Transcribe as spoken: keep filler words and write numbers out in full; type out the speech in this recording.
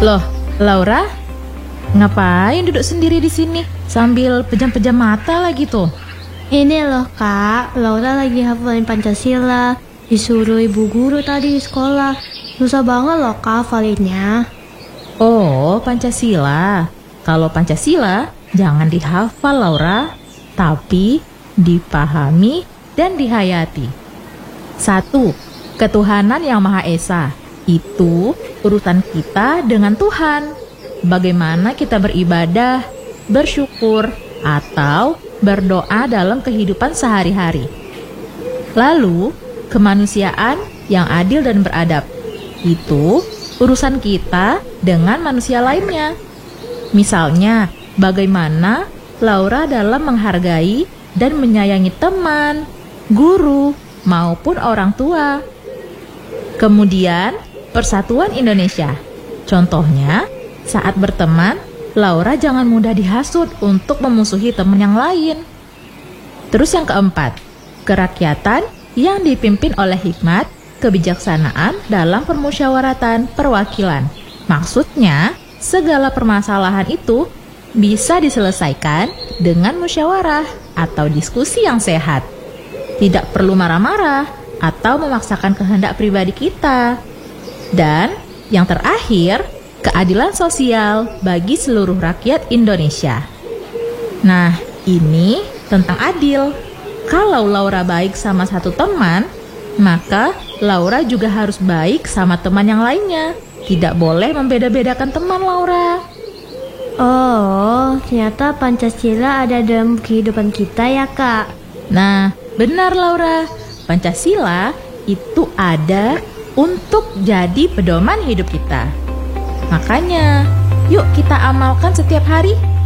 Loh, Laura, ngapain duduk sendiri di sini sambil pejam-pejam mata lagi tuh? Ini loh kak, Laura lagi hafalin Pancasila. Disuruh ibu guru tadi di sekolah. Susah banget loh kak hafalinnya. Oh, Pancasila. Kalau Pancasila, jangan dihafal Laura, tapi dipahami dan dihayati. Satu, ketuhanan yang Maha Esa. Itu urusan kita dengan Tuhan. Bagaimana kita beribadah, bersyukur, atau berdoa dalam kehidupan sehari-hari. Lalu, kemanusiaan yang adil dan beradab. Itu urusan kita dengan manusia lainnya. Misalnya, bagaimana Laura dalam menghargai dan menyayangi teman, guru, maupun orang tua. Kemudian, persatuan Indonesia. Contohnya, saat berteman, Laura jangan mudah dihasut untuk memusuhi teman yang lain. Terus yang keempat, kerakyatan yang dipimpin oleh hikmat, kebijaksanaan dalam permusyawaratan perwakilan. Maksudnya, segala permasalahan itu bisa diselesaikan dengan musyawarah atau diskusi yang sehat. Tidak perlu marah-marah atau memaksakan kehendak pribadi kita. Dan yang terakhir, keadilan sosial bagi seluruh rakyat Indonesia. Nah, ini tentang adil. Kalau Laura baik sama satu teman, maka Laura juga harus baik sama teman yang lainnya. Tidak boleh membeda-bedakan teman, Laura. Oh, ternyata Pancasila ada dalam kehidupan kita ya kak. Nah, benar Laura. Pancasila itu ada untuk jadi pedoman hidup kita. Makanya, yuk kita amalkan setiap hari.